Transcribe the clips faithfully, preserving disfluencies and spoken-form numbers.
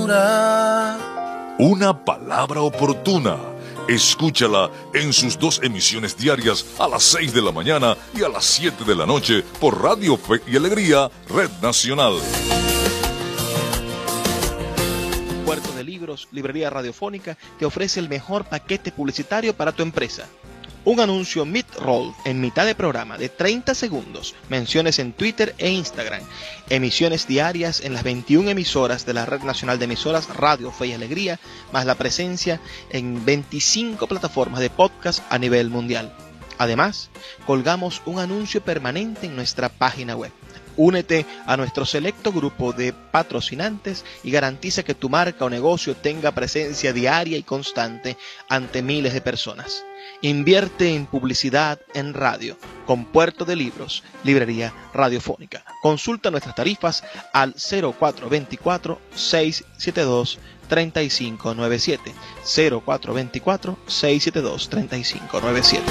ternura. Una palabra oportuna. Escúchala en sus dos emisiones diarias a las seis de la mañana y a las siete de la noche por Radio Fe y Alegría, Red Nacional. Puerto de Libros, Librería Radiofónica, te ofrece el mejor paquete publicitario para tu empresa. Un anuncio mid-roll en mitad de programa de treinta segundos, menciones en Twitter e Instagram, emisiones diarias en las veintiuna emisoras de la Red Nacional de Emisoras Radio Fe y Alegría, más la presencia en veinticinco plataformas de podcast a nivel mundial. Además, colgamos un anuncio permanente en nuestra página web. Únete a nuestro selecto grupo de patrocinantes y garantiza que tu marca o negocio tenga presencia diaria y constante ante miles de personas. Invierte en publicidad en radio con Puerto de Libros, Librería Radiofónica. Consulta nuestras tarifas al cero cuatro dos cuatro, seis siete dos, tres cinco nueve siete, cero cuatro dos cuatro, seis siete dos, tres cinco nueve siete.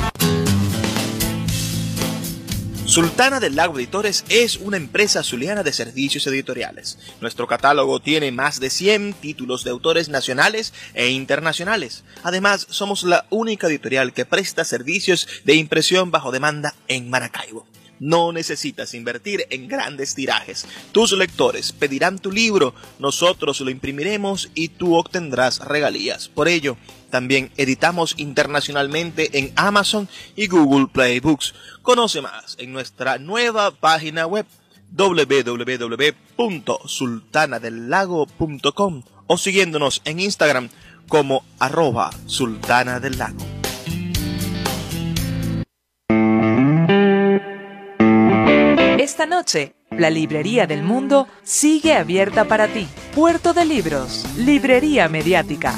Sultana del Lago Editores es una empresa zuliana de servicios editoriales. Nuestro catálogo tiene más de cien títulos de autores nacionales e internacionales. Además, somos la única editorial que presta servicios de impresión bajo demanda en Maracaibo. No necesitas invertir en grandes tirajes. Tus lectores pedirán tu libro, nosotros lo imprimiremos y tú obtendrás regalías. Por ello, también editamos internacionalmente en Amazon y Google Play Books. Conoce más en nuestra nueva página web doble u doble u doble u punto sultana del lago punto com o siguiéndonos en Instagram como arroba sultana del lago. Esta noche, la Librería del Mundo sigue abierta para ti. Puerto de Libros, Librería Mediática.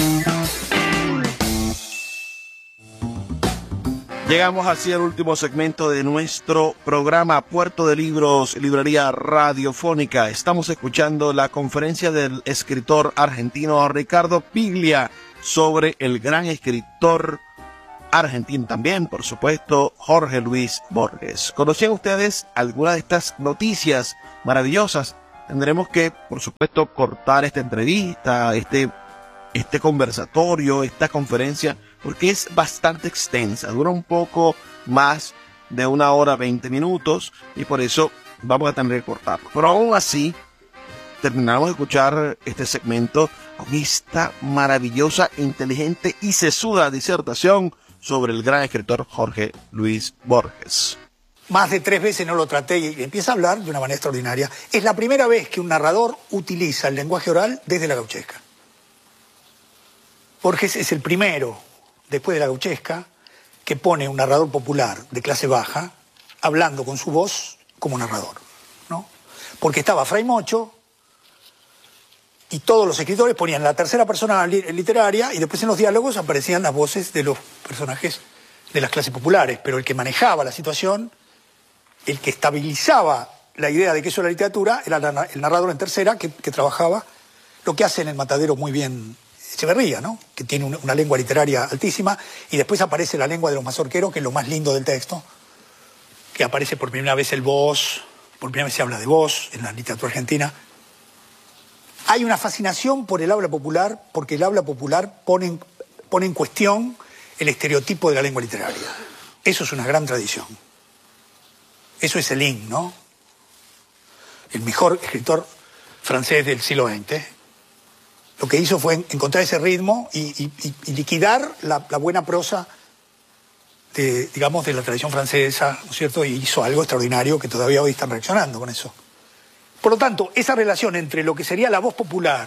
Llegamos así al último segmento de nuestro programa Puerto de Libros, Librería Radiofónica. Estamos escuchando la conferencia del escritor argentino Ricardo Piglia sobre el gran escritor argentino también, por supuesto, Jorge Luis Borges. ¿Conocían ustedes alguna de estas noticias maravillosas? Tendremos que, por supuesto, cortar esta entrevista, este, este conversatorio, esta conferencia, porque es bastante extensa, dura un poco más de una hora veinte minutos y por eso vamos a tener que cortarlo. Pero aún así, terminamos de escuchar este segmento con esta maravillosa, inteligente y sesuda disertación sobre el gran escritor Jorge Luis Borges. Más de tres veces no lo traté y empieza a hablar de una manera extraordinaria. Es la primera vez que un narrador utiliza el lenguaje oral desde la gauchesca. Borges es el primero, después de la gauchesca, que pone un narrador popular de clase baja hablando con su voz como narrador, ¿no? Porque estaba Fray Mocho y todos los escritores ponían la tercera persona literaria y después en los diálogos aparecían las voces de los personajes de las clases populares, pero el que manejaba la situación, el que estabilizaba la idea de que eso era literatura, era el narrador en tercera que, que trabajaba, lo que hace en El Matadero muy bien Echeverría, ¿no? Que tiene una, una lengua literaria altísima, y después aparece la lengua de los mazorqueros, que es lo más lindo del texto, que aparece por primera vez el vos, por primera vez se habla de vos en la literatura argentina. Hay una fascinación por el habla popular, porque el habla popular pone en, pone en cuestión el estereotipo de la lengua literaria. Eso es una gran tradición. Eso es Céline, ¿no? El mejor escritor francés del siglo veinte. Lo que hizo fue encontrar ese ritmo y, y, y liquidar la, la buena prosa de, digamos, de la tradición francesa, ¿no es cierto? Y hizo algo extraordinario que todavía hoy están reaccionando con eso. Por lo tanto, esa relación entre lo que sería la voz popular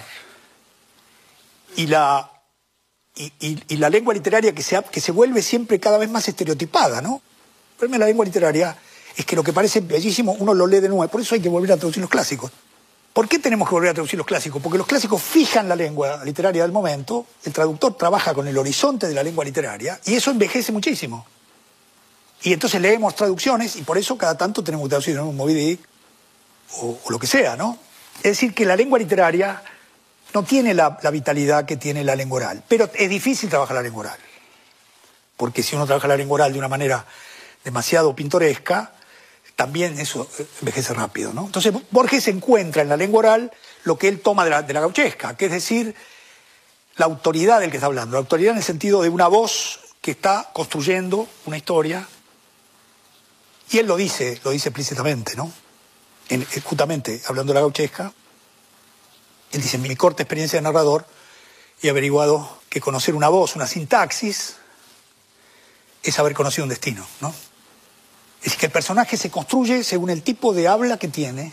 y la, y, y, y la lengua literaria que se, que se vuelve siempre cada vez más estereotipada, ¿no? El problema de la lengua literaria es que lo que parece bellísimo uno lo lee de nuevo, por eso hay que volver a traducir los clásicos. ¿Por qué tenemos que volver a traducir los clásicos? Porque los clásicos fijan la lengua literaria del momento, el traductor trabaja con el horizonte de la lengua literaria y eso envejece muchísimo. Y entonces leemos traducciones y por eso cada tanto tenemos que traducir en un Moby Dick o, o lo que sea, ¿no? Es decir, que la lengua literaria no tiene la, la vitalidad que tiene la lengua oral, pero es difícil trabajar la lengua oral. Porque si uno trabaja la lengua oral de una manera demasiado pintoresca, también eso envejece rápido, ¿no? Entonces Borges encuentra en la lengua oral lo que él toma de la, de la gauchesca, que es decir, la autoridad del que está hablando, la autoridad en el sentido de una voz que está construyendo una historia, y él lo dice, lo dice explícitamente, ¿no? En, justamente, hablando de la gauchesca, él dice, en mi corta experiencia de narrador, he averiguado que conocer una voz, una sintaxis, es haber conocido un destino, ¿no? Es decir, que el personaje se construye según el tipo de habla que tiene.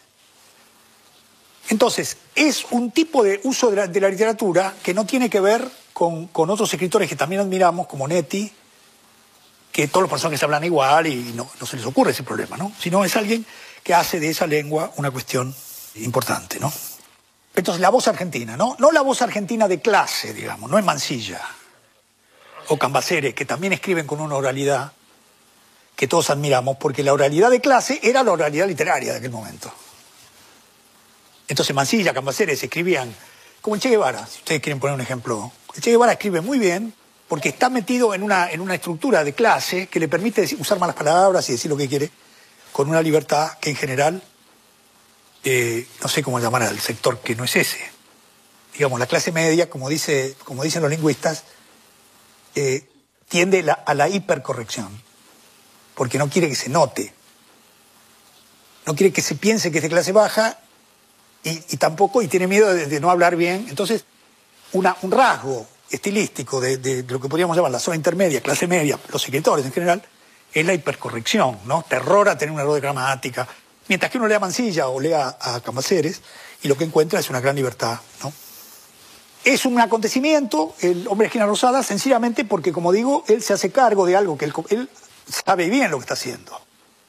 Entonces, es un tipo de uso de la, de la literatura que no tiene que ver con, con otros escritores que también admiramos, como Netti, que todos los personajes hablan igual y no, no se les ocurre ese problema, ¿no? Sino es alguien que hace de esa lengua una cuestión importante, ¿no? Entonces, la voz argentina, ¿no? No la voz argentina de clase, digamos, no es Mansilla o Cambaceres, que también escriben con una oralidad que todos admiramos, porque la oralidad de clase era la oralidad literaria de aquel momento. Entonces Mansilla, Cambaceres escribían como el Che Guevara, si ustedes quieren poner un ejemplo. El Che Guevara escribe muy bien porque está metido en una, en una estructura de clase que le permite usar malas palabras y decir lo que quiere, con una libertad que en general, eh, no sé cómo llamar al sector que no es ese. Digamos, la clase media, como, dice, como dicen los lingüistas, eh, tiende la, a la hipercorrección, porque no quiere que se note, no quiere que se piense que es de clase baja y, y tampoco, y tiene miedo de, de no hablar bien. Entonces, una, un rasgo estilístico de, de, de lo que podríamos llamar la zona intermedia, clase media, los escritores en general, es la hipercorrección, ¿no? Terror a tener un error de gramática. Mientras que uno lea Mansilla o lea a Cambaceres y lo que encuentra es una gran libertad, ¿no? Es un acontecimiento, el hombre de esquina rosada, sencillamente porque, como digo, él se hace cargo de algo que él, él sabe bien lo que está haciendo.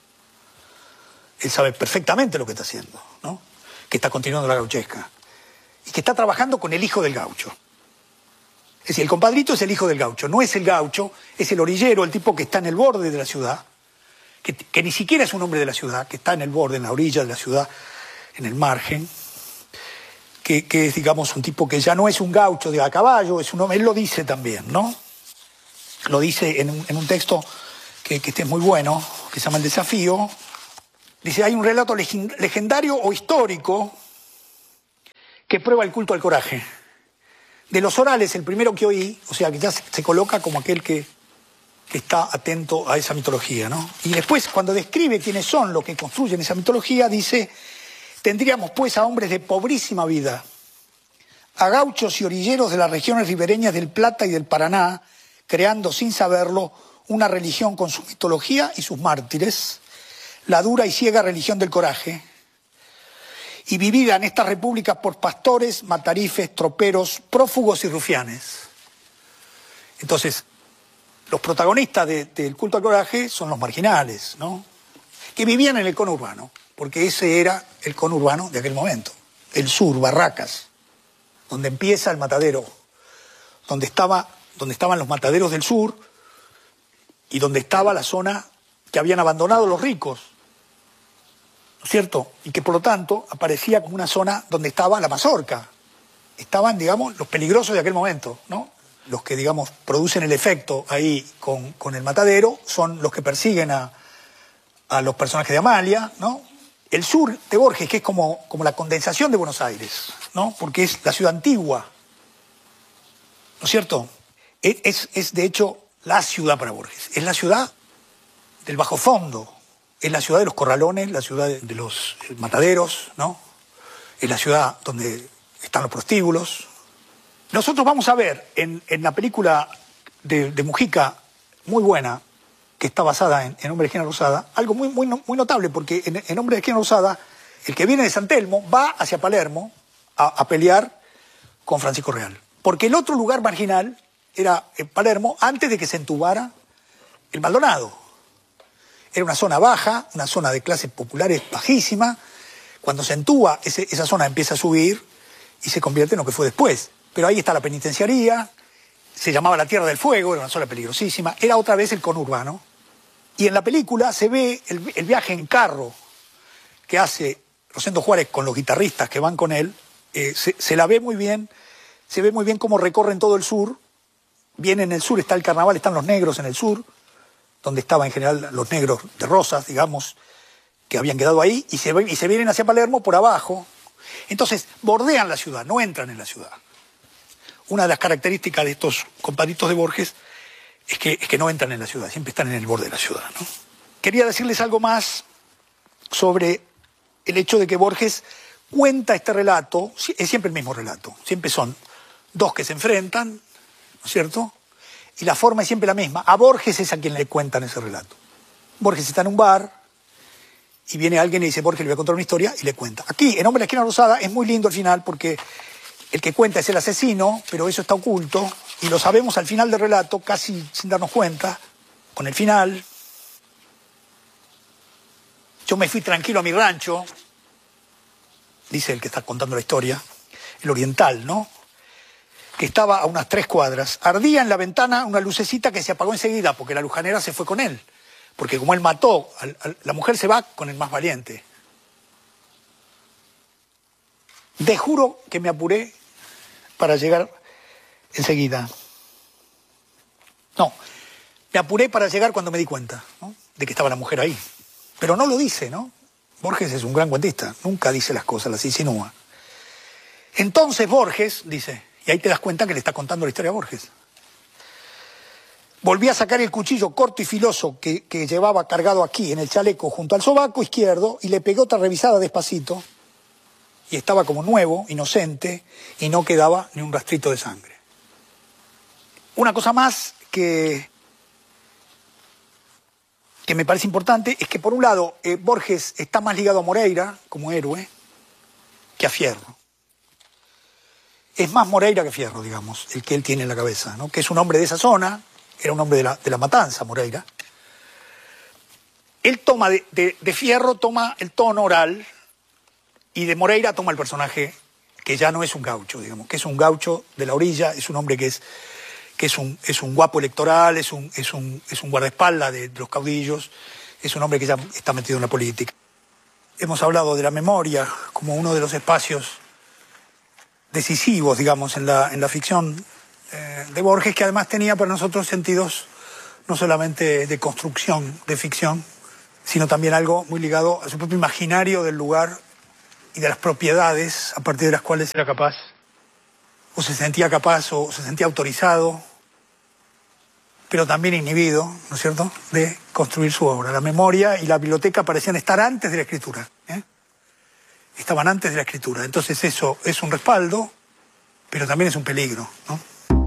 Él sabe perfectamente lo que está haciendo, ¿no? Que está continuando la gauchesca. Y que está trabajando con el hijo del gaucho. Es decir, el compadrito es el hijo del gaucho, no es el gaucho, es el orillero, el tipo que está en el borde de la ciudad, que, que ni siquiera es un hombre de la ciudad, que está en el borde, en la orilla de la ciudad, en el margen, que, que es, digamos, un tipo que ya no es un gaucho de a caballo, es un hombre, él lo dice también, ¿no? Lo dice en un, en un texto que, que este es muy bueno, que se llama El Desafío. Dice, hay un relato legendario o histórico que prueba el culto al coraje. De los orales, el primero que oí, o sea, que ya se, se coloca como aquel que, que está atento a esa mitología, ¿no? Y después, cuando describe quiénes son los que construyen esa mitología, dice, tendríamos pues a hombres de pobrísima vida, a gauchos y orilleros de las regiones ribereñas del Plata y del Paraná, creando sin saberlo una religión con su mitología y sus mártires, la dura y ciega religión del coraje, y vivida en estas repúblicas por pastores, matarifes, troperos, prófugos y rufianes. Entonces, los protagonistas de, del culto al coraje son los marginales, ¿no? Que vivían en el conurbano, porque ese era el conurbano de aquel momento. El sur, Barracas, donde empieza el matadero, donde, estaba, donde estaban los mataderos del sur y donde estaba la zona que habían abandonado los ricos, ¿no es cierto? Y que por lo tanto aparecía como una zona donde estaba la mazorca. Estaban, digamos, los peligrosos de aquel momento, ¿no? Los que, digamos, producen el efecto ahí con, con el matadero son los que persiguen a, a los personajes de Amalia, ¿no? El sur de Borges, que es como, como la condensación de Buenos Aires, ¿no? Porque es la ciudad antigua, ¿no es cierto? Es, es, es de hecho la ciudad para Borges, es la ciudad del bajo fondo, es la ciudad de los corralones, la ciudad de los mataderos, ¿no? Es la ciudad donde están los prostíbulos. Nosotros vamos a ver en, en la película de, de Mujica, muy buena, que está basada en, en Hombre de Esquina Rosada, algo muy, muy, muy notable, porque en, en Hombre de Esquina Rosada, el que viene de San Telmo va hacia Palermo a, a pelear con Francisco Real. Porque el otro lugar marginal era en Palermo antes de que se entubara el Maldonado. Era una zona baja, una zona de clases populares bajísima. Cuando se entuba, ese, esa zona empieza a subir y se convierte en lo que fue después. Pero ahí está la penitenciaría, se llamaba la Tierra del Fuego, era una zona peligrosísima, era otra vez el conurbano. Y en la película se ve el, el viaje en carro que hace Rosendo Juárez con los guitarristas que van con él, eh, se, se la ve muy bien, se ve muy bien cómo recorren todo el sur. Bien en el sur está el carnaval, están los negros en el sur, donde estaban en general los negros de Rosas, digamos, que habían quedado ahí, y se, y se vienen hacia Palermo por abajo, Entonces, bordean la ciudad, no entran en la ciudad. Una de las características de estos compadritos de Borges es que, es que no entran en la ciudad, siempre están en el borde de la ciudad, ¿no? Quería decirles algo más sobre el hecho de que Borges cuenta este relato, es siempre el mismo relato, siempre son dos que se enfrentan, ¿no es cierto? Y la forma es siempre la misma. A Borges es a quien le cuentan ese relato. Borges está en un bar y viene alguien y dice, Borges, le voy a contar una historia, y le cuenta. Aquí, en Hombre de la Esquina Rosada, es muy lindo al final porque el que cuenta es el asesino, pero eso está oculto, y lo sabemos al final del relato, casi sin darnos cuenta, con el final. Yo me fui tranquilo a mi rancho, dice el que está contando la historia, el oriental, ¿no? Que estaba a unas tres cuadras. Ardía en la ventana una lucecita que se apagó enseguida, porque la lujanera se fue con él. Porque como él mató, al, al, la mujer se va con el más valiente. Te juro que me apuré para llegar enseguida. No, me apuré para llegar cuando me di cuenta, ¿no?, de que estaba la mujer ahí. Pero no lo dice, ¿no? Borges es un gran cuentista, nunca dice las cosas, las insinúa. Entonces Borges dice, y ahí te das cuenta que le está contando la historia a Borges. Volví a sacar el cuchillo corto y filoso que, que llevaba cargado aquí en el chaleco junto al sobaco izquierdo y le pegué otra revisada despacito. Y estaba como nuevo, inocente, y no quedaba ni un rastrito de sangre. Una cosa más que, que me parece importante es que, por un lado, eh, Borges está más ligado a Moreira como héroe que a Fierro. Es más Moreira que Fierro, digamos, el que él tiene en la cabeza, ¿no? Que es un hombre de esa zona, era un hombre de la, de la matanza, Moreira. Él toma de, de, de Fierro, toma el tono oral, y de Moreira toma el personaje que ya no es un gaucho, digamos, que es un gaucho de la orilla, es un hombre que es, que es, un, es un guapo electoral, es un, es un, es un guardaespaldas de, de los caudillos, es un hombre que ya está metido en la política. Hemos hablado de la memoria como uno de los espacios decisivos, digamos, en la, en la ficción eh, de Borges, que además tenía para nosotros sentidos no solamente de construcción, de ficción, sino también algo muy ligado a su propio imaginario del lugar y de las propiedades a partir de las cuales era capaz, o se sentía capaz, o se sentía autorizado, pero también inhibido, ¿no es cierto?, de construir su obra. La memoria y la biblioteca parecían estar antes de la escritura, ¿eh? Estaban antes de la escritura. Entonces eso es un respaldo, pero también es un peligro, ¿no?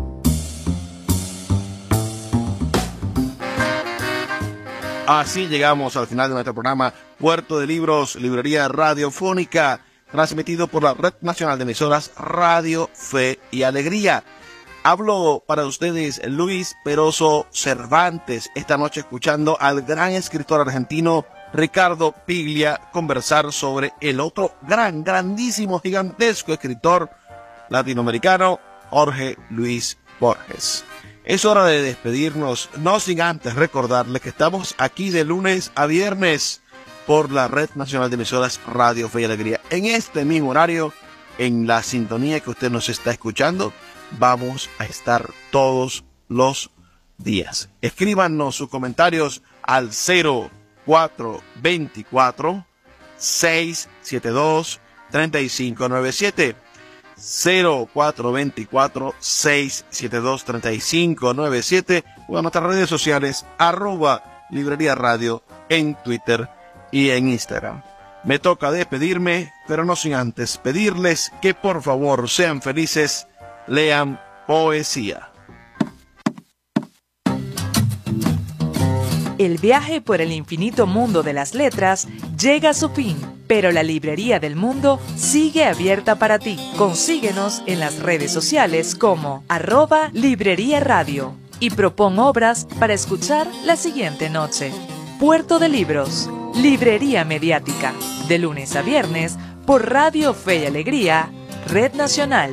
Así llegamos al final de nuestro programa Puerto de Libros, Librería Radiofónica, transmitido por la Red Nacional de Emisoras Radio Fe y Alegría. Hablo para ustedes Luis Peroso Cervantes, esta noche escuchando al gran escritor argentino Ricardo Piglia conversar sobre el otro gran, grandísimo, gigantesco escritor latinoamericano, Jorge Luis Borges. Es hora de despedirnos, no sin antes recordarles que estamos aquí de lunes a viernes por la Red Nacional de Emisoras Radio Fe y Alegría. En este mismo horario, en la sintonía que usted nos está escuchando, vamos a estar todos los días. Escríbanos sus comentarios al cero cuatro dos cuatro, seis siete dos, tres cinco nueve siete. cero cuatro dos cuatro, seis siete dos, tres cinco nueve siete o a nuestras redes sociales arroba Librería Radio en Twitter y en Instagram. Me toca despedirme, pero no sin antes pedirles que por favor sean felices, lean poesía. El viaje por el infinito mundo de las letras llega a su fin, pero la Librería del Mundo sigue abierta para ti. Consíguenos en las redes sociales como arroba Librería Radio y propon obras para escuchar la siguiente noche. Puerto de Libros, Librería Mediática, de lunes a viernes por Radio Fe y Alegría, Red Nacional.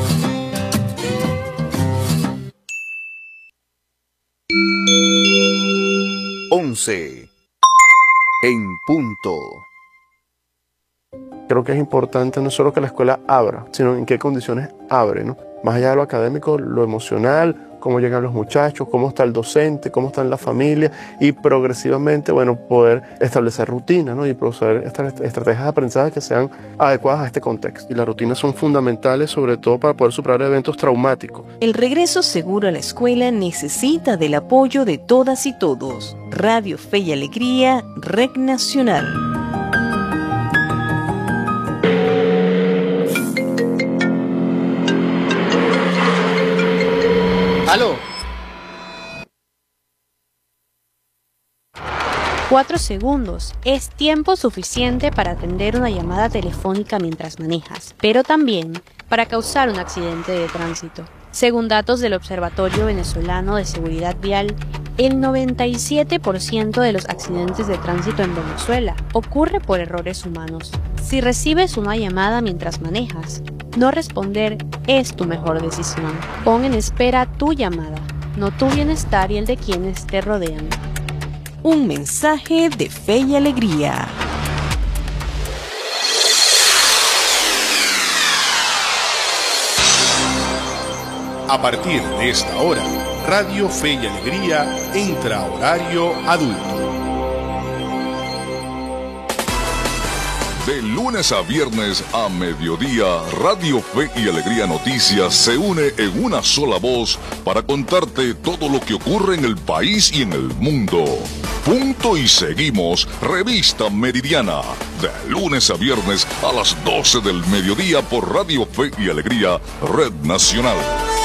once en punto. Creo que es importante no solo que la escuela abra, sino en qué condiciones abre, ¿no? Más allá de lo académico, lo emocional, cómo llegan los muchachos, cómo está el docente, cómo están las familias y progresivamente, bueno, poder establecer rutinas, ¿no? Y proceder estas estrategias de aprendizaje que sean adecuadas a este contexto. Y las rutinas son fundamentales, sobre todo para poder superar eventos traumáticos. El regreso seguro a la escuela necesita del apoyo de todas y todos. Radio Fe y Alegría, Red Nacional. ¡Aló! Cuatro segundos. Es tiempo suficiente para atender una llamada telefónica mientras manejas, pero también para causar un accidente de tránsito. Según datos del Observatorio Venezolano de Seguridad Vial, el noventa y siete por ciento de los accidentes de tránsito en Venezuela ocurre por errores humanos. Si recibes una llamada mientras manejas, no responder es tu mejor decisión. Pon en espera tu llamada, no tu bienestar y el de quienes te rodean. Un mensaje de Fe y Alegría. A partir de esta hora, Radio Fe y Alegría entra a horario adulto. De lunes a viernes a mediodía, Radio Fe y Alegría Noticias se une en una sola voz para contarte todo lo que ocurre en el país y en el mundo. Punto y seguimos, Revista Meridiana, de lunes a viernes a las doce del mediodía por Radio Fe y Alegría, Red Nacional.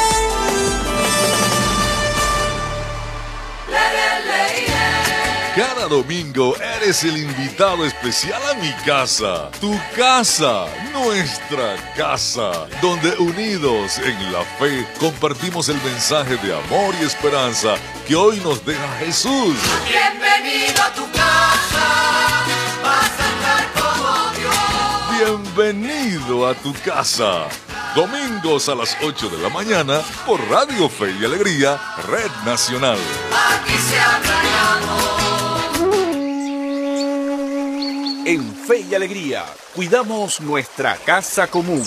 Cada domingo eres el invitado especial a mi casa, tu casa, nuestra casa, donde unidos en la fe compartimos el mensaje de amor y esperanza que hoy nos deja Jesús. Bienvenido a tu casa, vas a estar como Dios. Bienvenido a tu casa. Domingos a las ocho de la mañana por Radio Fe y Alegría, Red Nacional. Aquí se habla amor. En Fe y Alegría, cuidamos nuestra casa común.